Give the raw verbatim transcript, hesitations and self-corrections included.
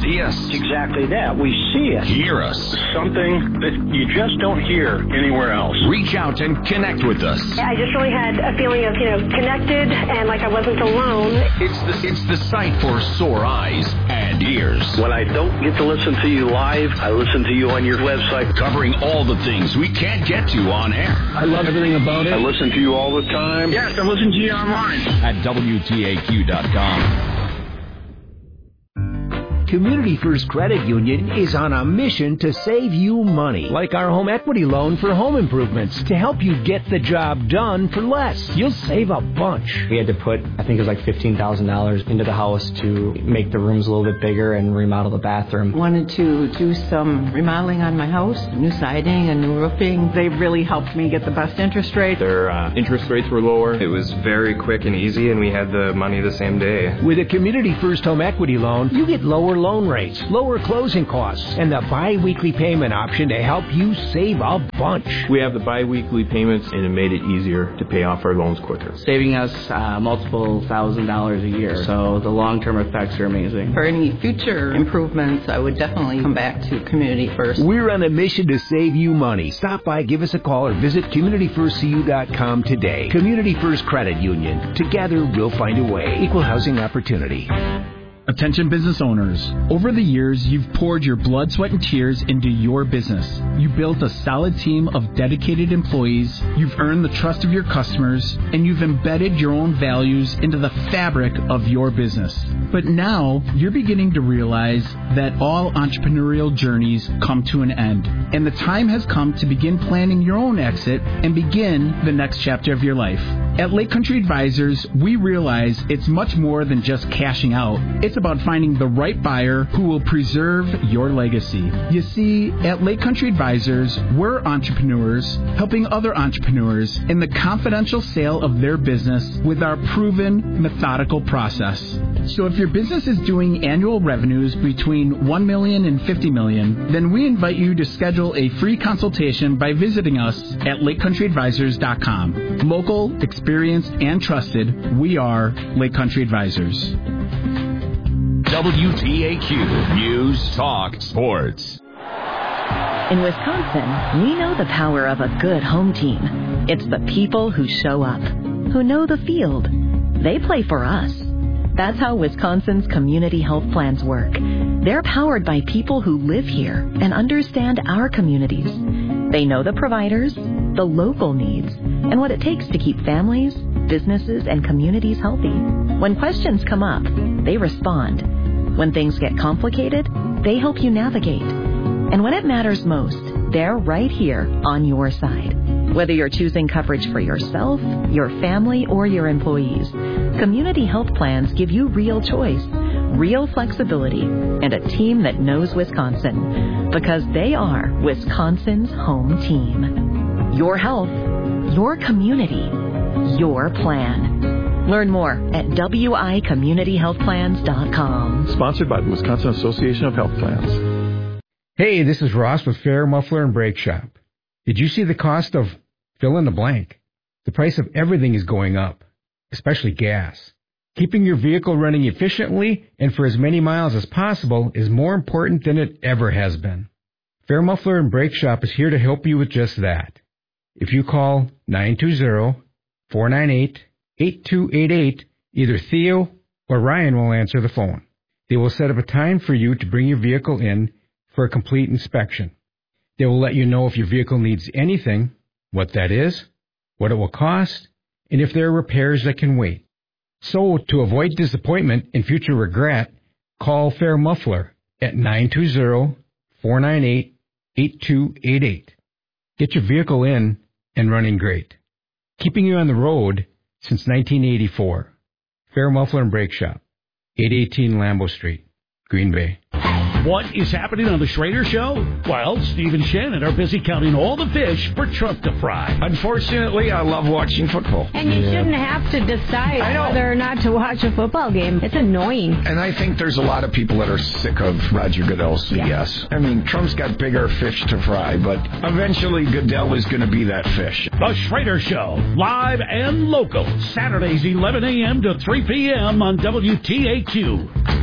See us. It's exactly that. We see it. Hear us. Something that you just don't hear anywhere else. Reach out and connect with us. I just really had a feeling of, you know, connected and like I wasn't alone. It's the, it's the site for sore eyes and ears. When I don't get to listen to you live, I listen to you on your website. Covering all the things we can't get to on air. I love everything about it. I listen to you all the time. Yes, I listen to you online. At W T A Q dot com. Community First Credit Union is on a mission to save you money, like our home equity loan for home improvements, to help you get the job done for less. You'll save a bunch. We had to put, I think it was like fifteen thousand dollars into the house to make the rooms a little bit bigger and remodel the bathroom. Wanted to do some remodeling on my house, new siding and new roofing. They really helped me get the best interest rate. Their uh, interest rates were lower. It was very quick and easy, and we had the money the same day. With a Community First home equity loan, you get lower loan rates, lower closing costs, and the bi-weekly payment option to help you save a bunch. We have the bi-weekly payments, and it made it easier to pay off our loans quicker. Saving us uh, multiple thousand dollars a year, so the long-term effects are amazing. For any future improvements, I would definitely come back to Community First. We're on a mission to save you money. Stop by, give us a call, or visit community first c u dot com today. Community First Credit Union. Together, we'll find a way. Equal housing opportunity. Attention business owners. Over the years, you've poured your blood, sweat, and tears into your business. You built a solid team of dedicated employees, you've earned the trust of your customers, and you've embedded your own values into the fabric of your business. But now, you're beginning to realize that all entrepreneurial journeys come to an end, and the time has come to begin planning your own exit and begin the next chapter of your life. At Lake Country Advisors, we realize it's much more than just cashing out. It's about finding the right buyer who will preserve your legacy. You see, at Lake Country Advisors, we're entrepreneurs helping other entrepreneurs in the confidential sale of their business with our proven methodical process. So if your business is doing annual revenues between one million dollars and fifty million dollars, then we invite you to schedule a free consultation by visiting us at lake country advisors dot com. Local, experienced, and trusted, we are Lake Country Advisors. W T A Q News Talk Sports. In Wisconsin, we know the power of a good home team. It's the people who show up, who know the field. They play for us. That's how Wisconsin's community health plans work. They're powered by people who live here and understand our communities. They know the providers, the local needs, and what it takes to keep families, businesses, and communities healthy. When questions come up, they respond. When things get complicated, they help you navigate. And when it matters most, they're right here on your side. Whether you're choosing coverage for yourself, your family, or your employees, community health plans give you real choice, real flexibility, and a team that knows Wisconsin. Because they are Wisconsin's home team. Your health, your community, your plan. Learn more at w i community health plans dot com. Sponsored by the Wisconsin Association of Health Plans. Hey, this is Ross with Fair Muffler and Brake Shop. Did you see the cost of fill in the blank? The price of everything is going up, especially gas. Keeping your vehicle running efficiently and for as many miles as possible is more important than it ever has been. Fair Muffler and Brake Shop is here to help you with just that. If you call nine two zero, four nine eight, eight two eight eight, either Theo or Ryan will answer the phone. They will set up a time for you to bring your vehicle in for a complete inspection. They will let you know if your vehicle needs anything, what that is, what it will cost, and if there are repairs that can wait. So, to avoid disappointment and future regret, call Fair Muffler at nine two zero, four nine eight, eight two eight eight. Get your vehicle in and running great. Keeping you on the road since nineteen eighty-four. Fair Muffler and Brake Shop, eight eighteen Lambeau Street, Green Bay. What is happening on the Schrader Show? Well, Steve and Shannon are busy counting all the fish for Trump to fry. Unfortunately, I love watching football. And you yeah. shouldn't have to decide whether or not to watch a football game. It's annoying. And I think there's a lot of people that are sick of Roger Goodell's B S. Yeah. I mean, Trump's got bigger fish to fry, but eventually Goodell is going to be that fish. The Schrader Show, live and local, Saturdays eleven a.m. to three p.m. on W T A Q.